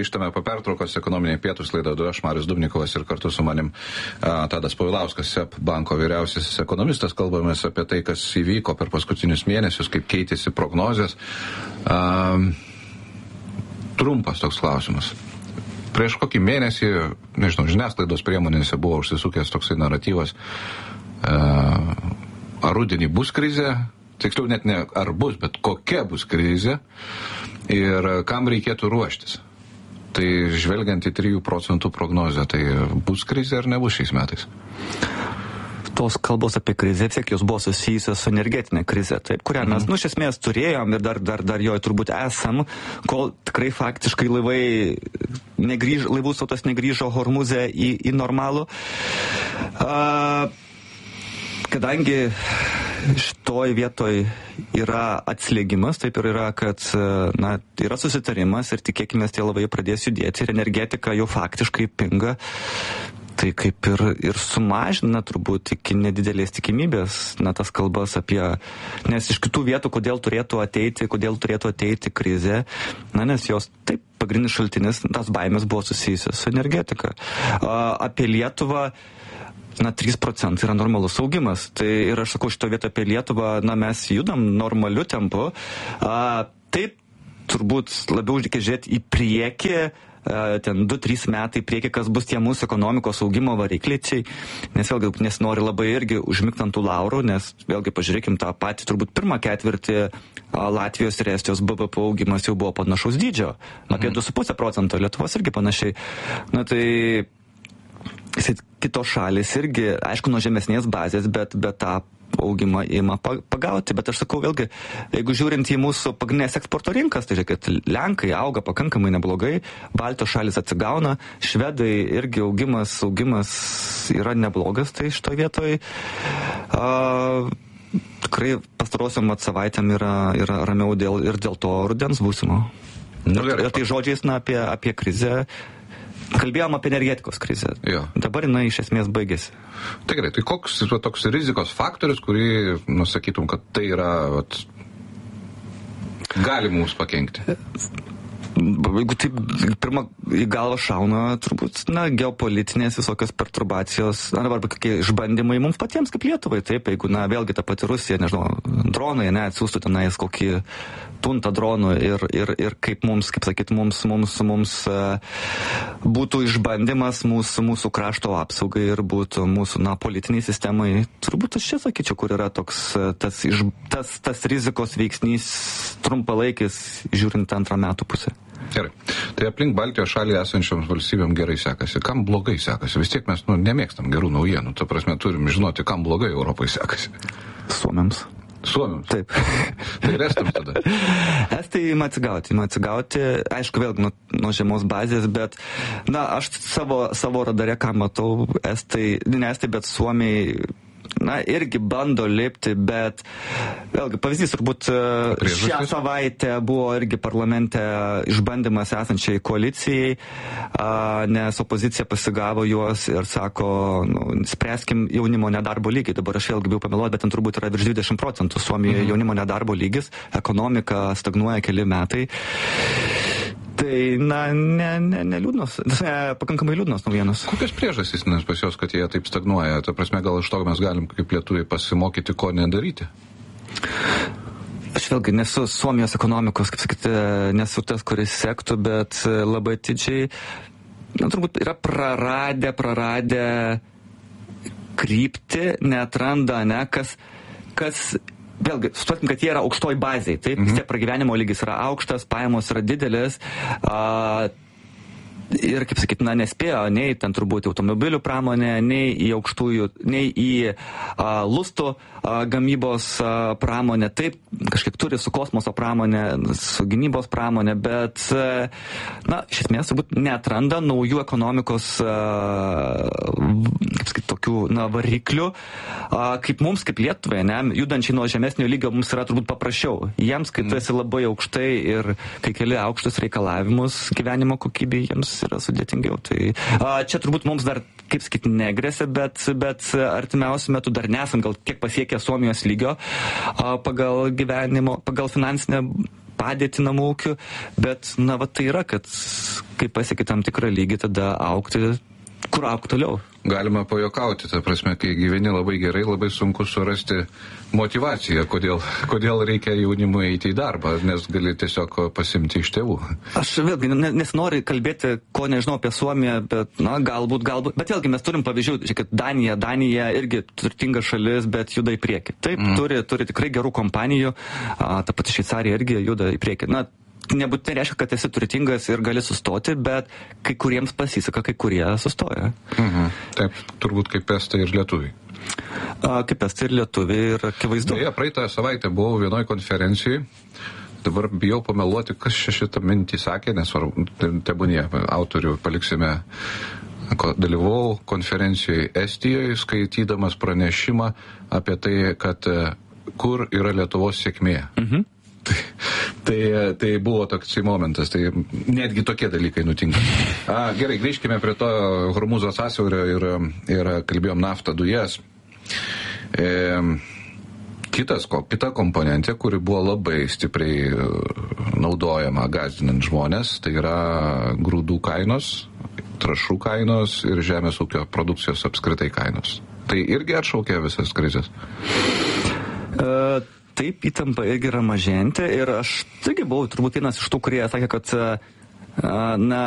Grįžtame po pertraukos ekonominiai pietus laidą vedu aš, Marius Dubnikovas, ir kartu su manim Tadas Povilauskas, SEB banko vyriausiasis ekonomistas. Kalbamės apie tai, kas įvyko per paskutinius mėnesius, kaip keitėsi prognozės. Trumpas toks klausimas. Prieš kokį mėnesį, nežinau, žiniasklaidos priemonėse buvo užsisukęs toksai naratyvas, ar rudenį bus krizė, tiksliau net ne ar bus, bet kokia bus krizė ir kam reikėtų ruoštis. Tai žvelgiant į 3% prognozę, tai bus krizė ar nebus šiais metais? Tos kalbos apie krizę, tiek jos buvo susijusios su energetinė krizė, taip, kurią mes, iš esmės turėjom ir dar joje turbūt esam, kol tikrai faktiškai laivų srautas negrįžo Hormuze į normalų. Kadangi šitoj vietoj yra atslėgimas, taip ir yra, kad yra susitarimas ir tikėkime, tie laivai pradės judėti ir energetika jau faktiškai pinga, tai kaip ir sumažina turbūt iki nedidelės tikimybės, tas kalbas apie, nes iš kitų vietų, kodėl turėtų ateiti krizė, nes jos taip pagrindinis šaltinis, tas baimės buvo susijusios su energetika. Apie Lietuvą 3% yra normalus augimas. Tai ir aš sakau, šito vietą apie Lietuvą, mes judam normaliu tempu. Taip, turbūt labiau reikia žiūrėti į priekį, ten 2-3 metai priekį, kas bus tie mūsų ekonomikos augimo varikliai, nes vėlgi nesinori labai irgi užmigti ant tų laurų, nes vėlgi pažiūrėkim tą patį, turbūt pirmą ketvirtį Latvijos ir Estijos BVP augimas jau buvo panašaus dydžio, apie 2,5%, Lietuvos irgi panašiai. Tai kitos šalis irgi, aišku, nuo žemesnės bazės, bet tą augimą ima pagauti. Bet aš sakau vėlgi, jeigu žiūrint į mūsų pagrindinės eksporto rinkas, tai žiūrėk, kad Lenkai auga pakankamai neblogai, Baltijos šalis atsigauna, Švedai irgi augimas yra neblogas, tai šitoje vietoje tikrai pastarosiom savaitėm yra ramiau dėl to rudens būsimo. Ir tai žodžiais apie krizę. Kalbėjom apie energetikos krizę. Jo. Dabar jinai iš esmės baigėsi. Tai gerai, tai koks yra toks rizikos faktorius, kurį, sakytum, kad tai yra, gali mums pakenkti? Jeigu taip pirmą į galvą šauna, turbūt, geopolitinės visokios perturbacijos, arba kokie išbandymai mums patiems kaip Lietuvai, taip, jeigu, vėlgi ta pati Rusija, nežinau, dronai, atsiųstų tenais kokį tuntą dronų ir kaip mums, kaip sakyt, mums būtų išbandymas mūsų krašto apsaugai ir būtų mūsų, politiniai sistemai, turbūt aš čia sakyčiau, kur yra toks, tas rizikos veiksnys trumpalaikis, žiūrint antrą metų pusę. Gerai. Tai aplink Baltijos šalį esančioms valstybėm gerai sekasi. Kam blogai sekasi? Vis tiek mes nemėgstam gerų naujienų. Ta prasme, turim žinoti, kam blogai Europai sekasi. Suomiams. Taip. Tai ir estams tada. Estai ima atsigauti. Aišku, vėlgi nuo žemos bazės, bet, aš savo radare, ką matau, ne estai, bet Suomiai, irgi bando lipti, bet vėlgi pavyzdys turbūt šią savaitę buvo irgi parlamente išbandymas esančiai koalicijai, nes opozicija pasigavo juos ir sako, spręskim jaunimo nedarbo lygį. Dabar aš vėlgi bijau pameluoti, bet ten turbūt yra virš 20% Suomijoje jaunimo nedarbo lygis, ekonomika stagnuoja keli metai. Tai, neliūdnos, pakankamai liūdnos naujienos. Kokios priežastys pas jos, kad jie taip stagnuoja? Ta prasme, gal iš to mes galim kaip lietuviai pasimokyti, ko nedaryti? Aš vėlgi nesu Suomijos ekonomikos, kaip sakyti, nesu tas, kuris sektų, bet labai atidžiai, turbūt yra praradę kryptį, neatranda, kas vėlgi, supratim, kad jie yra aukštoj bazėj, taip, vis tiek pragyvenimo lygis yra aukštas, pajamos yra didelis, ir, kaip sakyt, nespėjo nei ten turbūt automobilių pramonė, nei į lustų gamybos pramonė, taip, kažkiek turi su kosmoso pramonė, su gynybos pramonė, bet, iš esmės, turbūt neatranda naujų ekonomikos, kaip sakyt, tokių, variklių, kaip mums, kaip Lietuvai, judančiai nuo žemesnio lygio mums yra turbūt paprasčiau. Jiems, kai tu esi labai aukštai ir kai keli aukštus reikalavimus gyvenimo kokybei, jiems yra sudėtingiau. Tai čia turbūt mums dar, kaip sakyti, negresia, bet artimiausiu metu dar nesam gal tiek pasiekę Suomijos lygio pagal gyvenimo, pagal finansinę padėtį namų ūkių, bet, na, va tai yra, kad kai pasiekia tam tikrą lygį, tada augti, kur augti toliau. Galima pajokauti, ta prasme, kai gyveni labai gerai, labai sunku surasti motivaciją, kodėl reikia jaunimui eiti į darbą, nes gali tiesiog pasimti iš tėvų. Aš vėlgi nesinori kalbėti, ko nežinau apie Suomiją, bet, na, galbūt, bet vėlgi mes turim pavyzdžių, kad Danija irgi turtinga šalis, bet juda į priekį. Taip, turi tikrai gerų kompanijų, ta pati Šveicarija irgi juda į priekį. Na, nebūtinai reiškia, kad esi turtingas ir gali sustoti, bet kai kuriems pasiseka, kai kurie sustoja. Taip, turbūt kaip estai ir lietuviai. Kaip estai ir lietuviai ir akivaizdu. Beje, praeitą savaitę buvau vienoje konferencijai, dabar bijau pameluoti, kas šitą mintį sakė, nes tebūnie autorių paliksime. Dalyvavau konferencijoje Estijoje, skaitydamas pranešimą apie tai, kad kur yra Lietuvos sėkmė. Tai buvo toks momentas, tai netgi tokie dalykai nutinka. Gerai, grįžkime prie to Hormūzo sąsiaurio ir kalbėjom naftą, dujas. Kita komponentė, kuri buvo labai stipriai naudojama gąsdinant žmonės, tai yra grūdų kainos, trąšų kainos ir žemės ūkio produkcijos apskritai kainos. Tai irgi atšaukė visas krizės. Taip, įtampa irgi yra mažėjanti ir aš irgi buvau turbūt vienas iš tų, kurie sakė, kad na,